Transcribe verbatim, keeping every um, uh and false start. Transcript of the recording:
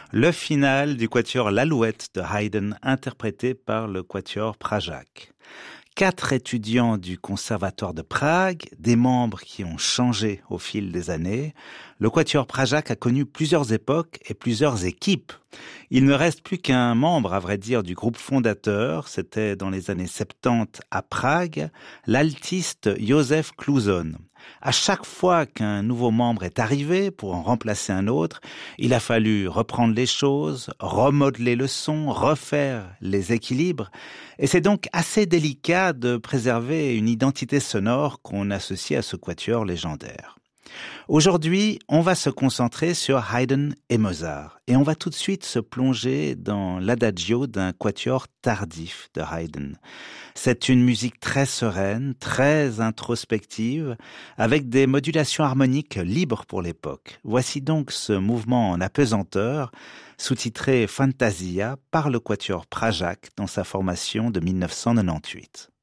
Le final du quatuor L'Alouette de Haydn, interprété par le quatuor Pražák. Quatre étudiants du Conservatoire de Prague, des membres qui ont changé au fil des années. Le quatuor Pražák a connu plusieurs époques et plusieurs équipes. Il ne reste plus qu'un membre, à vrai dire, du groupe fondateur. C'était dans les années soixante-dix à Prague, l'altiste Józef Klouson. À chaque fois qu'un nouveau membre est arrivé pour en remplacer un autre, il a fallu reprendre les choses, remodeler le son, refaire les équilibres. Et c'est donc assez délicat de préserver une identité sonore qu'on associe à ce quatuor légendaire. Aujourd'hui, on va se concentrer sur Haydn et Mozart. Et on va tout de suite se plonger dans l'adagio d'un quatuor tardif de Haydn. C'est une musique très sereine, très introspective, avec des modulations harmoniques libres pour l'époque. Voici donc ce mouvement en apesanteur, sous-titré Fantasia par le quatuor Pražák dans sa formation de mille neuf cent quatre-vingt-dix-huit.